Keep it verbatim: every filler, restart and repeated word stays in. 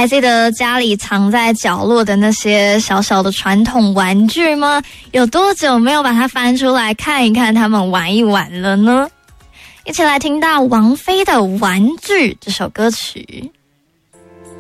还记得家里藏在角落的那些小小的传统玩具吗？有多久没有把它翻出来看一看，他们玩一玩了呢？一起来听到王菲的《玩具》这首歌曲。